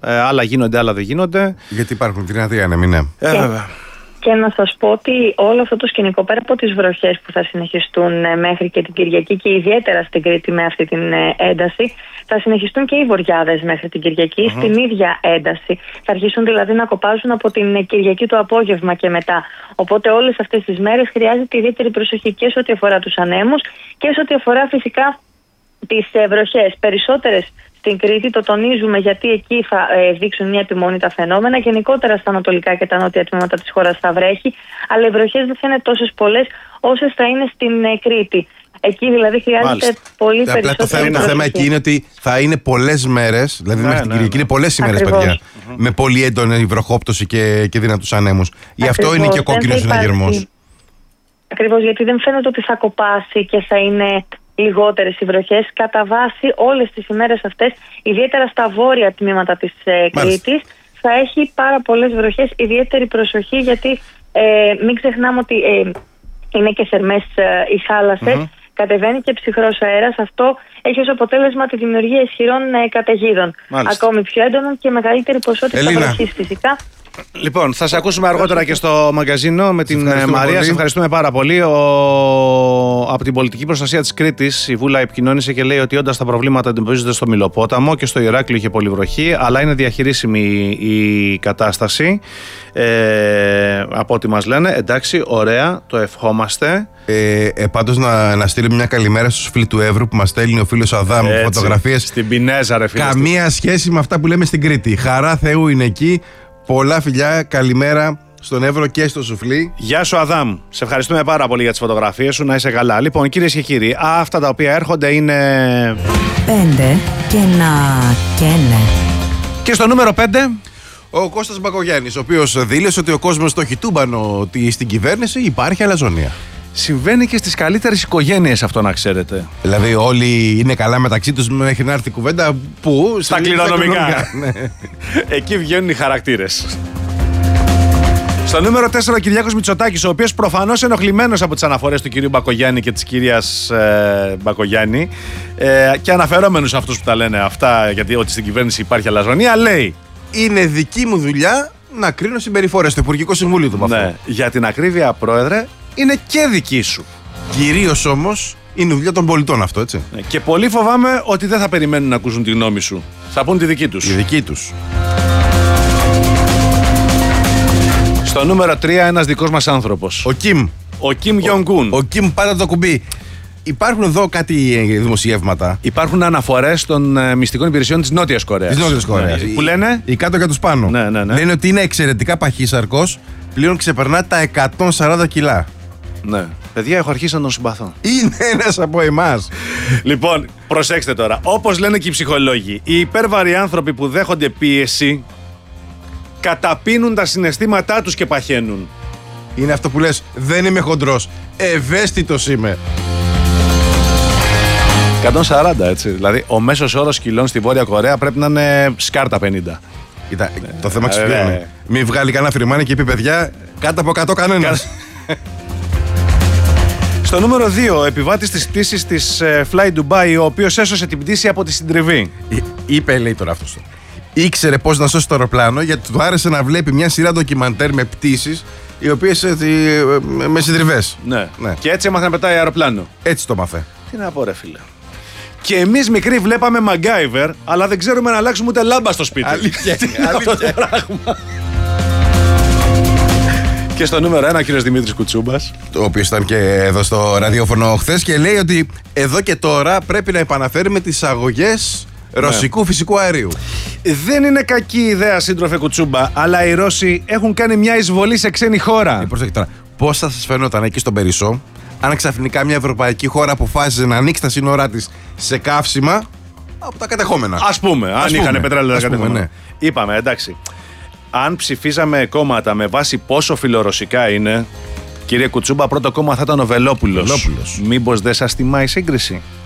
Άλλα γίνονται, άλλα δεν γίνονται. Γιατί υπάρχουν δυνατοί άνεμοι, ναι. Βέβαια. Και να σας πω ότι όλο αυτό το σκηνικό, πέρα από τις βροχές που θα συνεχιστούν μέχρι και την Κυριακή και ιδιαίτερα στην Κρήτη με αυτή την ένταση, θα συνεχιστούν και οι βοριάδες μέχρι την Κυριακή στην ίδια ένταση. Θα αρχίσουν δηλαδή να κοπάζουν από την Κυριακή το απόγευμα και μετά. Οπότε όλες αυτές τις μέρες χρειάζεται ιδιαίτερη προσοχή και σε ό,τι αφορά τους ανέμους και σε ό,τι αφορά φυσικά τις βροχές. Περισσότερες στην Κρήτη, το τονίζουμε γιατί εκεί θα δείξουν μια επιμονή τα φαινόμενα. Γενικότερα στα ανατολικά και τα νότια τμήματα της χώρας θα βρέχει, αλλά οι βροχές δεν θα είναι τόσες πολλές όσες θα είναι στην Κρήτη. Εκεί δηλαδή χρειάζεται πολύ περισσότερο. Το θέμα εκεί είναι ότι θα είναι πολλές μέρες, δηλαδή μέχρι την Κυριακή είναι πολλές ημέρες, παιδιά, με πολύ έντονη βροχόπτωση και δυνατούς ανέμους. Γι' αυτό είναι και ο κόκκινος συναγερμός. Ακριβώς, γιατί δεν φαίνεται ότι θα κοπάσει και θα είναι λιγότερες οι βροχές. Κατά βάση όλες τις ημέρες αυτές, ιδιαίτερα στα βόρεια τμήματα της Κρήτης, θα έχει πάρα πολλές βροχές. Ιδιαίτερη προσοχή, γιατί μην ξεχνάμε ότι είναι και θερμές οι θάλασσες, κατεβαίνει και ψυχρός αέρας. Αυτό έχει ως αποτέλεσμα τη δημιουργία ισχυρών καταιγίδων. Ακόμη πιο έντονων και μεγαλύτερη ποσότητα βροχής φυσικά. Λοιπόν, θα σε ακούσουμε αργότερα και στο μαγκαζίνο με την Μαρία. Πολύ. Σε ευχαριστούμε πάρα πολύ. Από την πολιτική προστασία της Κρήτης, η Βούλα επικοινώνησε και λέει ότι όντας τα προβλήματα αντιμετωπίζονται στο Μηλοπόταμο και στο Ηράκλειο είχε πολύ βροχή, αλλά είναι διαχειρίσιμη η κατάσταση. Από ό,τι μας λένε, εντάξει, ωραία, το ευχόμαστε. Πάντως να στείλουμε μια καλημέρα στους φίλοι του Εύρου που μας στέλνει ο φίλος Αδάμ φωτογραφίες. Στην Πινέζα, ρε φίλε. Καμία σχέση με αυτά που λέμε στην Κρήτη. Χαρά Θεού είναι εκεί. Πολλά φιλιά, καλημέρα στον Εύρο και στο Σουφλί. Γεια σου, Αδάμ. Σε ευχαριστούμε πάρα πολύ για τις φωτογραφίες σου. Να είσαι καλά. Λοιπόν, κυρίες και κύριοι, αυτά τα οποία έρχονται είναι 5 και να καίνε. Και στο νούμερο 5. Ο Κώστας Μπακογιάννης, ο οποίος δήλωσε ότι ο κόσμος το έχει τούμπανο, ότι στην κυβέρνηση υπάρχει αλαζονία. Συμβαίνει και στις καλύτερες οικογένειες αυτό, να ξέρετε. Δηλαδή όλοι είναι καλά μεταξύ τους μέχρι να έρθει η κουβέντα που... Στα κληρονομικά. Ναι. Εκεί βγαίνουν οι χαρακτήρες. Στο νούμερο 4 ο Κυριάκος Μητσοτάκης, ο οποίος προφανώς ενοχλημένος από τις αναφορές του κυρίου Μπακογιάννη και της κυρίας Μπακογιάννη και αναφερόμενος αυτούς που τα λένε αυτά, γιατί ότι στην κυβέρνηση υπάρχει αλαζονία, λέει: Είναι δική μου δουλειά να κρίνω συμπεριφορές στο Υπουργικό Συμβούλιο του Παπού. Ναι, για την ακρίβεια, πρόεδρε, είναι και δική σου. Κυρίως όμως είναι δουλειά των πολιτών αυτό, έτσι. Ναι, και πολύ φοβάμαι ότι δεν θα περιμένουν να ακούσουν τη γνώμη σου. Θα πούν τη δική τους. Η δική τους. Στο νούμερο 3 ένας δικός μας άνθρωπος. Ο Κιμ. Ο Κιμ Γιονγκούν. Ο Κιμ πάντα το κουμπί. Υπάρχουν εδώ κάτι δημοσιεύματα. Υπάρχουν αναφορές των μυστικών υπηρεσιών της Νότιας Κορέας. Της Νότιας Κορέας. Που λένε. Οι κάτω και τους πάνω. Ναι. Λένε ότι είναι εξαιρετικά παχύσαρκος, πλέον ξεπερνά τα 140 κιλά. Ναι. Παιδιά, έχω αρχίσει να τον συμπαθώ. Είναι ένας από εμάς. Λοιπόν, προσέξτε τώρα. Όπως λένε και οι ψυχολόγοι, οι υπέρβαροι άνθρωποι που δέχονται πίεση καταπίνουν τα συναισθήματά τους και παχαίνουν. Είναι αυτό που λες, δεν είμαι χοντρός, ευαίσθητος είμαι. 140, έτσι. Δηλαδή, ο μέσος όρος κιλών στη Βόρεια Κορέα πρέπει να είναι σκάρτα 50. Κοίτα, το θέμα ξυπνάει. Μην βγάλει κανένα φρυμάνι και πει παιδιά, κάτω από 100 κανένας. Στο νούμερο 2, ο επιβάτης της πτήσης της Fly Dubai, ο οποίος έσωσε την πτήση από τη συντριβή. Είπε, λέει τώρα αυτός. Ήξερε πώς να σώσει το αεροπλάνο, γιατί του άρεσε να βλέπει μια σειρά ντοκιμαντέρ με πτήσεις, οι οποίες με συντριβές. Ναι. Και έτσι έμαθε να πετάει αεροπλάνο. Έτσι το μάθε. Τι να πω, ρε φίλε. Και εμείς μικροί βλέπαμε MacGyver, αλλά δεν ξέρουμε να αλλάξουμε ούτε λάμπα στο σπίτι. Αλήθεια. Και στο νούμερο 1 ο κύριος Δημήτρης Κουτσούμπας, ο οποίος ήταν και εδώ στο ραδιόφωνο χθες και λέει ότι εδώ και τώρα πρέπει να επαναφέρουμε τις εισαγωγές ρωσικού φυσικού αερίου. Δεν είναι κακή ιδέα, σύντροφε Κουτσούμπα, αλλά οι Ρώσοι έχουν κάνει μια εισβολή σε ξένη χώρα. Προσέξτε τώρα, πώς θα σας φαινόταν εκεί στον Περισσό αν ξαφνικά μια ευρωπαϊκή χώρα αποφάσιζε να ανοίξει τα σύνορά της σε καύσιμα από τα κατεχόμενα. Ας πούμε, αν είχαν πετρέλαιο τα κατεχόμενα. Ναι. Είπαμε, εντάξει. Αν ψηφίζαμε κόμματα με βάση πόσο φιλορωσικά είναι, κύριε Κουτσούμπα, πρώτο κόμμα θα ήταν ο Βελόπουλος. Μήπως δεν σας τιμάει η σύγκριση?